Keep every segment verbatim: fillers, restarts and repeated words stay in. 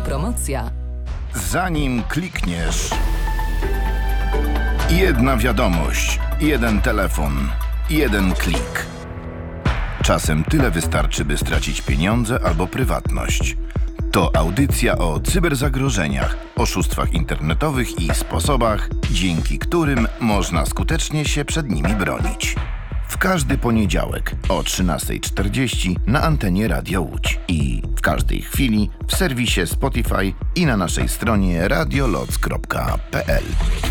Autopromocja. Zanim klikniesz, jedna wiadomość, jeden telefon, jeden klik. Czasem tyle wystarczy, by stracić pieniądze albo prywatność. To audycja o cyberzagrożeniach, oszustwach internetowych i sposobach, dzięki którym można skutecznie się przed nimi bronić. W każdy poniedziałek o trzynasta czterdzieści na antenie Radia Łódź i w każdej chwili w serwisie Spotify i na naszej stronie radioloc kropka p l.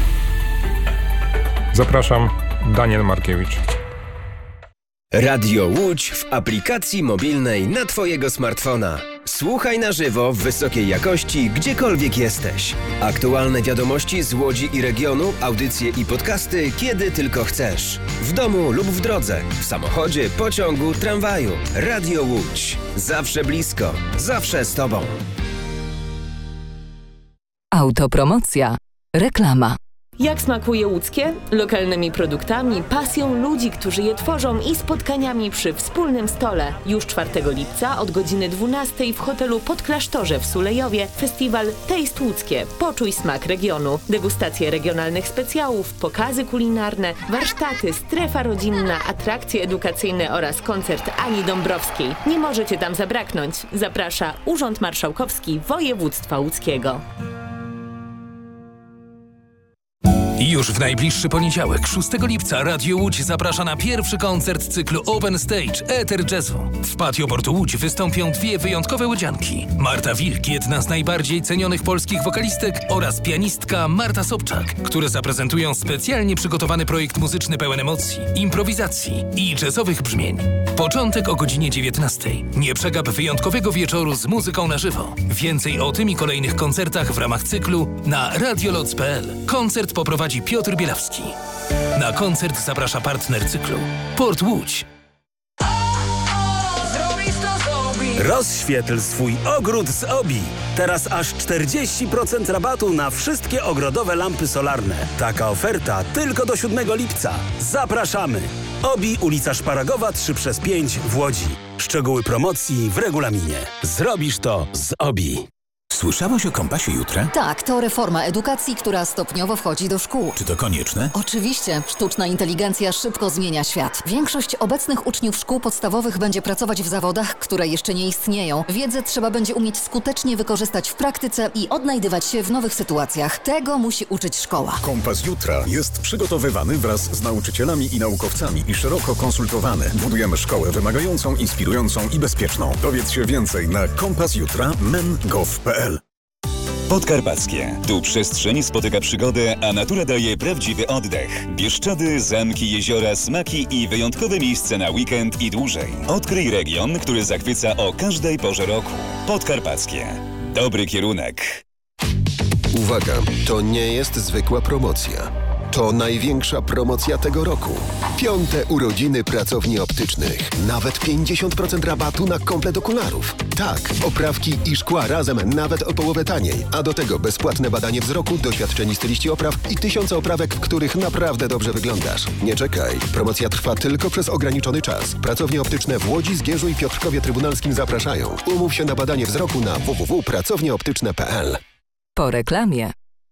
Zapraszam, Daniel Markiewicz. Radio Łódź w aplikacji mobilnej na Twojego smartfona. Słuchaj na żywo w wysokiej jakości, gdziekolwiek jesteś. Aktualne wiadomości z Łodzi i regionu, audycje i podcasty, kiedy tylko chcesz. W domu lub w drodze, w samochodzie, pociągu, tramwaju. Radio Łódź. Zawsze blisko, zawsze z Tobą. Autopromocja. Reklama. Jak smakuje łódzkie? Lokalnymi produktami, pasją ludzi, którzy je tworzą i spotkaniami przy wspólnym stole. Już czwartego lipca od godziny dwunastej w hotelu Podklasztorze w Sulejowie festiwal Taste Łódzkie. Poczuj smak regionu. Degustacje regionalnych specjałów, pokazy kulinarne, warsztaty, strefa rodzinna, atrakcje edukacyjne oraz koncert Ani Dąbrowskiej. Nie możecie tam zabraknąć. Zaprasza Urząd Marszałkowski Województwa Łódzkiego. Już w najbliższy poniedziałek, szóstego lipca, Radio Łódź zaprasza na pierwszy koncert cyklu Open Stage Eter Jazzu. W Patio Portu Łódź wystąpią dwie wyjątkowe łodzianki. Marta Wilk, jedna z najbardziej cenionych polskich wokalistek, oraz pianistka Marta Sobczak, które zaprezentują specjalnie przygotowany projekt muzyczny pełen emocji, improwizacji i jazzowych brzmień. Początek o godzinie dziewiętnastej. Nie przegap wyjątkowego wieczoru z muzyką na żywo. Więcej o tym i kolejnych koncertach w ramach cyklu na radioloc kropka p l. Koncert poprowadzi Piotr Bielawski. Na koncert zaprasza partner cyklu Port Łódź. Rozświetl swój ogród z Obi. Teraz aż czterdzieści procent rabatu na wszystkie ogrodowe lampy solarne. Taka oferta tylko do siódmego lipca. Zapraszamy! Obi, ulica Szparagowa trzy przez pięć w Łodzi. Szczegóły promocji w regulaminie. Zrobisz to z Obi. Słyszałaś o Kompasie Jutra? Tak, to reforma edukacji, która stopniowo wchodzi do szkół. Czy to konieczne? Oczywiście. Sztuczna inteligencja szybko zmienia świat. Większość obecnych uczniów szkół podstawowych będzie pracować w zawodach, które jeszcze nie istnieją. Wiedzę trzeba będzie umieć skutecznie wykorzystać w praktyce i odnajdywać się w nowych sytuacjach. Tego musi uczyć szkoła. Kompas Jutra jest przygotowywany wraz z nauczycielami i naukowcami i szeroko konsultowany. Budujemy szkołę wymagającą, inspirującą i bezpieczną. Dowiedz się więcej na kompas jutra kropka men kropka gov kropka p l. Podkarpackie. Tu przestrzeń spotyka przygodę, a natura daje prawdziwy oddech. Bieszczady, zamki, jeziora, smaki i wyjątkowe miejsce na weekend i dłużej. Odkryj region, który zachwyca o każdej porze roku. Podkarpackie. Dobry kierunek. Uwaga, to nie jest zwykła promocja. To największa promocja tego roku. Piąte urodziny pracowni optycznych. Nawet pięćdziesiąt procent rabatu na komplet okularów. Tak, oprawki i szkła razem nawet o połowę taniej. A do tego bezpłatne badanie wzroku, doświadczeni styliści opraw i tysiące oprawek, w których naprawdę dobrze wyglądasz. Nie czekaj. Promocja trwa tylko przez ograniczony czas. Pracownie optyczne w Łodzi, Zgierzu i Piotrkowie Trybunalskim zapraszają. Umów się na badanie wzroku na w w w kropka pracownie optyczne kropka p l. Po reklamie.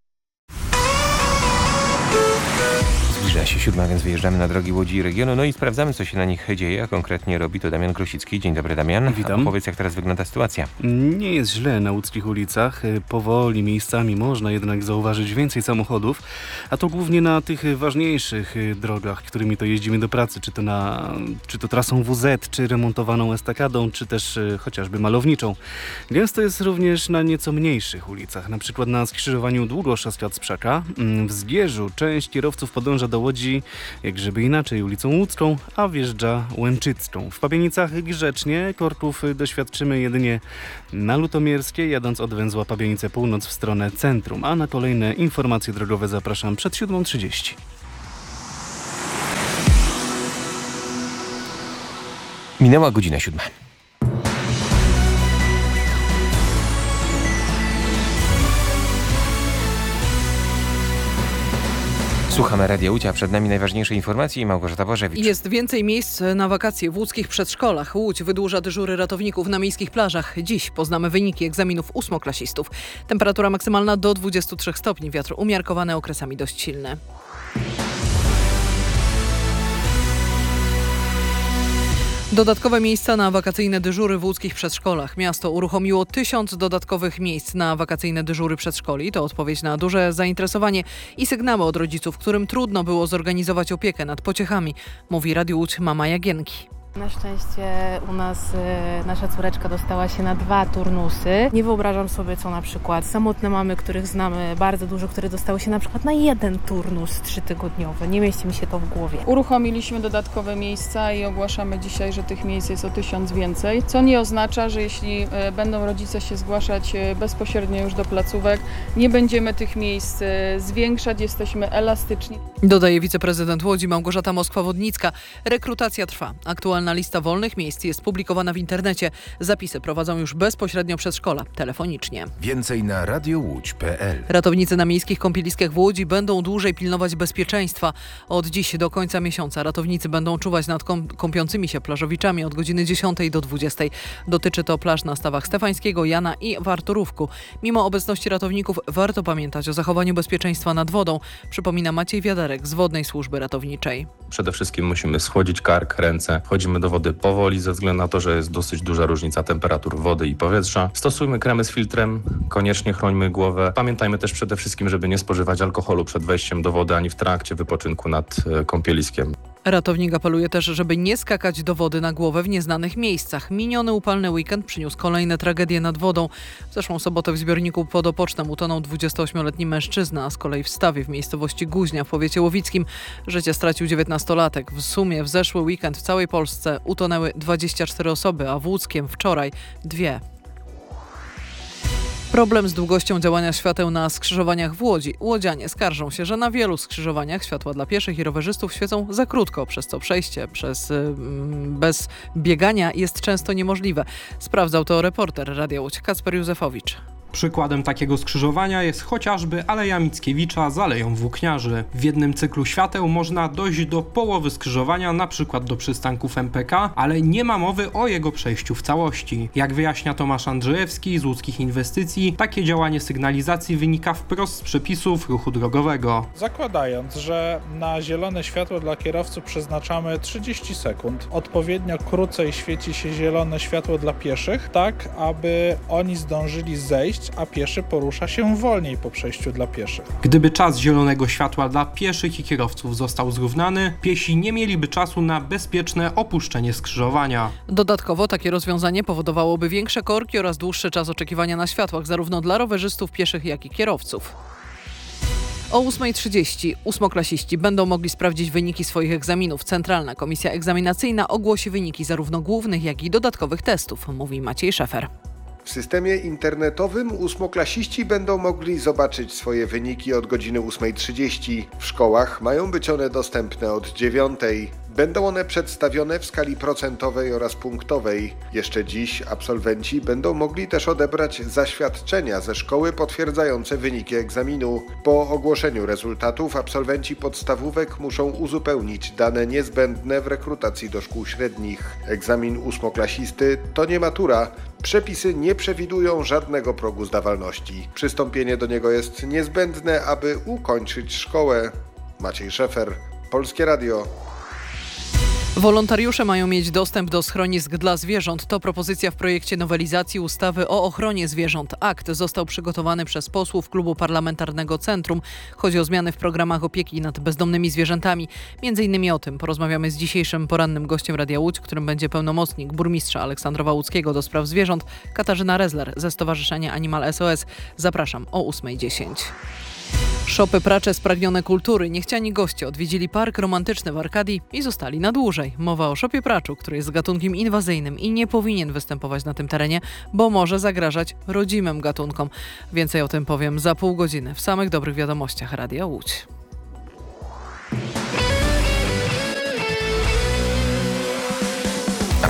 Zbliża się siódma, więc wyjeżdżamy na drogi Łodzi i regionu, no i sprawdzamy, co się na nich dzieje, a konkretnie robi to Damian Krosicki. Dzień dobry, Damian. Witam. Powiedz, jak teraz wygląda sytuacja. Nie jest źle na łódzkich ulicach. Powoli miejscami można jednak zauważyć więcej samochodów, a to głównie na tych ważniejszych drogach, którymi to jeździmy do pracy, czy to, na, czy to trasą W Z, czy remontowaną estakadą, czy też chociażby malowniczą. Gęsto jest również na nieco mniejszych ulicach, na przykład na skrzyżowaniu Długosz-Oświat-Sprzaka. W Zgierzu część kierowców podąża do Łodzi, jak żeby inaczej, ulicą Łódzką, a wjeżdża Łęczycką. W Pabienicach grzecznie, korków doświadczymy jedynie na Lutomierskiej, jadąc od węzła Pabienice Północ w stronę centrum, a na kolejne informacje drogowe zapraszam przed siódmą trzydzieści. Minęła godzina siódma. Słuchamy Radia Łódź, a przed nami najważniejsze informacje i Małgorzata Bożewicz. Jest więcej miejsc na wakacje w łódzkich przedszkolach. Łódź wydłuża dyżury ratowników na miejskich plażach. Dziś poznamy wyniki egzaminów ósmoklasistów. Temperatura maksymalna do dwudziestu trzech stopni, wiatr umiarkowany, okresami dość silny. Dodatkowe miejsca na wakacyjne dyżury w łódzkich przedszkolach. Miasto uruchomiło tysiąc dodatkowych miejsc na wakacyjne dyżury przedszkoli. To odpowiedź na duże zainteresowanie i sygnały od rodziców, którym trudno było zorganizować opiekę nad pociechami, mówi Radiu Łódź mama Jagienki. Na szczęście u nas y, nasza córeczka dostała się na dwa turnusy. Nie wyobrażam sobie, co na przykład samotne mamy, których znamy bardzo dużo, które dostały się na przykład na jeden turnus trzytygodniowy. Nie mieści mi się to w głowie. Uruchomiliśmy dodatkowe miejsca i ogłaszamy dzisiaj, że tych miejsc jest o tysiąc więcej, co nie oznacza, że jeśli y, będą rodzice się zgłaszać y, bezpośrednio już do placówek, nie będziemy tych miejsc y, zwiększać, jesteśmy elastyczni. Dodaje wiceprezydent Łodzi Małgorzata Moskwa-Wodnicka. Rekrutacja trwa. Aktualna lista wolnych miejsc jest publikowana w internecie. Zapisy prowadzą już bezpośrednio przedszkola, telefonicznie. Więcej na radiowódź kropka pe el. Ratownicy na miejskich kąpieliskach w Łodzi będą dłużej pilnować bezpieczeństwa. Od dziś do końca miesiąca ratownicy będą czuwać nad kąpiącymi się plażowiczami od godziny dziesiątej do dwudziestej. Dotyczy to plaż na stawach Stefańskiego, Jana i w Arturówku. Mimo obecności ratowników warto pamiętać o zachowaniu bezpieczeństwa nad wodą, przypomina Maciej Wiaderek z Wodnej Służby Ratowniczej. Przede wszystkim musimy schłodzić kark, ręce. Wchodzimy do wody powoli ze względu na to, że jest dosyć duża różnica temperatur wody i powietrza. Stosujmy kremy z filtrem, koniecznie chrońmy głowę. Pamiętajmy też przede wszystkim, żeby nie spożywać alkoholu przed wejściem do wody ani w trakcie wypoczynku nad kąpieliskiem. Ratownik apeluje też, żeby nie skakać do wody na głowę w nieznanych miejscach. Miniony upalny weekend przyniósł kolejne tragedie nad wodą. W zeszłą sobotę w zbiorniku pod Opocznem utonął dwudziestoośmioletni mężczyzna, a z kolei w Stawie w miejscowości Guźnia w powiecie łowickim życie stracił dziewiętnastolatek. W sumie w zeszły weekend w całej Polsce utonęły dwadzieścia cztery osoby, a w Łódzkiem wczoraj dwie. Problem z długością działania świateł na skrzyżowaniach w Łodzi. Łodzianie skarżą się, że na wielu skrzyżowaniach światła dla pieszych i rowerzystów świecą za krótko, przez co przejście przez, bez biegania jest często niemożliwe. Sprawdzał to reporter Radia Łódź Kacper Józefowicz. Przykładem takiego skrzyżowania jest chociażby Aleja Mickiewicza z Aleją Włókniarzy. W jednym cyklu świateł można dojść do połowy skrzyżowania, na przykład do przystanków M P K, ale nie ma mowy o jego przejściu w całości. Jak wyjaśnia Tomasz Andrzejewski z Łódzkich Inwestycji, takie działanie sygnalizacji wynika wprost z przepisów ruchu drogowego. Zakładając, że na zielone światło dla kierowców przeznaczamy trzydzieści sekund, odpowiednio krócej świeci się zielone światło dla pieszych, tak aby oni zdążyli zejść, a pieszy porusza się wolniej po przejściu dla pieszych. Gdyby czas zielonego światła dla pieszych i kierowców został zrównany, piesi nie mieliby czasu na bezpieczne opuszczenie skrzyżowania. Dodatkowo takie rozwiązanie powodowałoby większe korki oraz dłuższy czas oczekiwania na światłach, zarówno dla rowerzystów, pieszych, jak i kierowców. O ósma trzydzieści ósmoklasiści będą mogli sprawdzić wyniki swoich egzaminów. Centralna Komisja Egzaminacyjna ogłosi wyniki zarówno głównych, jak i dodatkowych testów, mówi Maciej Szefer. W systemie internetowym ósmoklasiści będą mogli zobaczyć swoje wyniki od godziny ósma trzydzieści. W szkołach mają być one dostępne od dziewiątej. Będą one przedstawione w skali procentowej oraz punktowej. Jeszcze dziś absolwenci będą mogli też odebrać zaświadczenia ze szkoły potwierdzające wyniki egzaminu. Po ogłoszeniu rezultatów absolwenci podstawówek muszą uzupełnić dane niezbędne w rekrutacji do szkół średnich. Egzamin ósmoklasisty to nie matura. Przepisy nie przewidują żadnego progu zdawalności. Przystąpienie do niego jest niezbędne, aby ukończyć szkołę. Maciej Szefer, Polskie Radio. Wolontariusze mają mieć dostęp do schronisk dla zwierząt. To propozycja w projekcie nowelizacji ustawy o ochronie zwierząt. Akt został przygotowany przez posłów Klubu Parlamentarnego Centrum. Chodzi o zmiany w programach opieki nad bezdomnymi zwierzętami. Między innymi o tym porozmawiamy z dzisiejszym porannym gościem Radia Łódź, którym będzie pełnomocnik burmistrza Aleksandrowa Łódzkiego do spraw zwierząt, Katarzyna Rezler ze Stowarzyszenia Animal S O S. Zapraszam o ósma dziesięć. Szopy pracze spragnione kultury. Niechciani goście odwiedzili park romantyczny w Arkadii i zostali na dłużej. Mowa o szopie praczu, który jest gatunkiem inwazyjnym i nie powinien występować na tym terenie, bo może zagrażać rodzimym gatunkom. Więcej o tym powiem za pół godziny w samych dobrych wiadomościach Radia Łódź.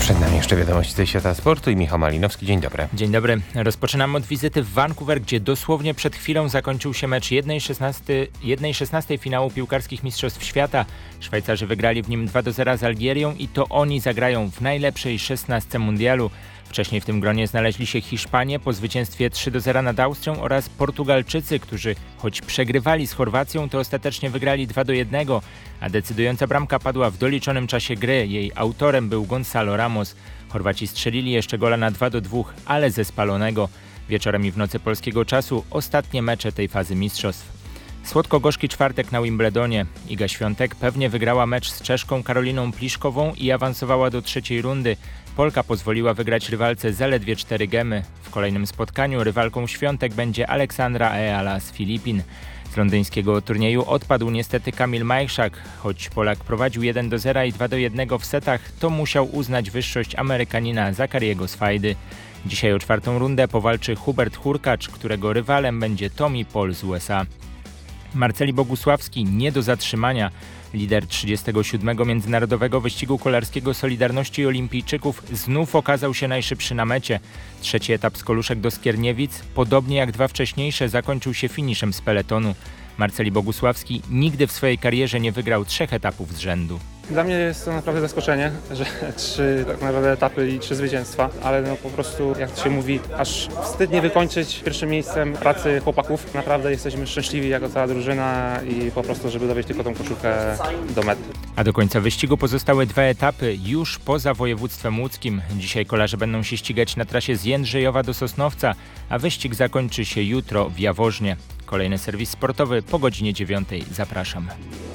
Przed nami jeszcze wiadomości ze świata sportu i Michał Malinowski. Dzień dobry. Dzień dobry. Rozpoczynamy od wizyty w Vancouver, gdzie dosłownie przed chwilą zakończył się mecz jednej szesnastej finału piłkarskich Mistrzostw Świata. Szwajcarzy wygrali w nim dwa do zera z Algierią i to oni zagrają w najlepszej szesnastce mundialu. Wcześniej w tym gronie znaleźli się Hiszpanie po zwycięstwie trzy do zera nad Austrią oraz Portugalczycy, którzy choć przegrywali z Chorwacją, to ostatecznie wygrali dwa do jednego, a decydująca bramka padła w doliczonym czasie gry. Jej autorem był Gonzalo Ramos. Chorwaci strzelili jeszcze gola na dwa do dwóch, ale ze spalonego. Wieczorem i w nocy polskiego czasu ostatnie mecze tej fazy mistrzostw. Słodko-gorzki czwartek na Wimbledonie. Iga Świątek pewnie wygrała mecz z Czeszką Karoliną Pliszkową i awansowała do trzeciej rundy. Polka pozwoliła wygrać rywalce zaledwie cztery gemy. W kolejnym spotkaniu rywalką Świątek będzie Aleksandra Eala z Filipin. Z londyńskiego turnieju odpadł niestety Kamil Majchrzak. Choć Polak prowadził jeden do zera i dwa do jednego w setach, to musiał uznać wyższość Amerykanina Zakariego z Fajdy. Dzisiaj o czwartą rundę powalczy Hubert Hurkacz, którego rywalem będzie Tommy Paul z U S A. Marceli Bogusławski nie do zatrzymania. Lider trzydziestego siódmego Międzynarodowego Wyścigu Kolarskiego Solidarności Olimpijczyków znów okazał się najszybszy na mecie. Trzeci etap z Koluszek do Skierniewic, podobnie jak dwa wcześniejsze, zakończył się finiszem z peletonu. Marceli Bogusławski nigdy w swojej karierze nie wygrał trzech etapów z rzędu. Dla mnie jest to naprawdę zaskoczenie, że trzy tak naprawdę etapy i trzy zwycięstwa, ale no po prostu, jak to się mówi, aż wstyd nie wykończyć pierwszym miejscem pracy chłopaków. Naprawdę jesteśmy szczęśliwi jako cała drużyna i po prostu, żeby dowieźć tylko tą koszulkę do mety. A do końca wyścigu pozostały dwa etapy już poza województwem łódzkim. Dzisiaj kolarze będą się ścigać na trasie z Jędrzejowa do Sosnowca, a wyścig zakończy się jutro w Jaworznie. Kolejny serwis sportowy po godzinie dziewiątej. Zapraszam.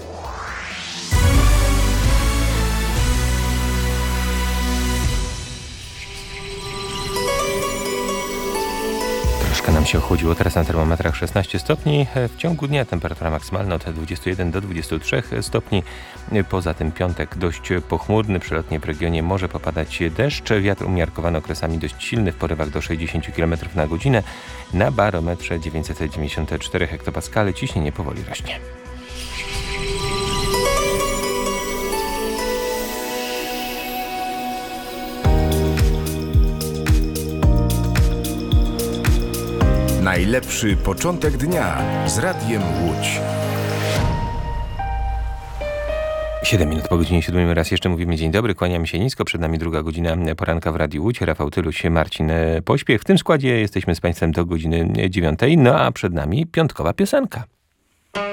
Troszkę nam się ochłodziło, teraz na termometrach szesnaście stopni. W ciągu dnia temperatura maksymalna od dwudziestu jeden do dwudziestu trzech stopni. Poza tym piątek dość pochmurny, przelotnie w regionie może popadać deszcz. Wiatr umiarkowany okresami dość silny w porywach do sześćdziesiąt kilometrów na godzinę. Na barometrze dziewięćset dziewięćdziesiąt cztery hektopaskale ciśnienie powoli rośnie. Najlepszy początek dnia z Radiem Łódź. siedem minut po godzinie siódmej raz jeszcze mówimy dzień dobry, kłaniamy się nisko. Przed nami druga godzina poranka w Radiu Łódź. Rafał Tyluś, Marcin Pośpiech. W tym składzie jesteśmy z Państwem do godziny dziewiątej, no a przed nami piątkowa piosenka.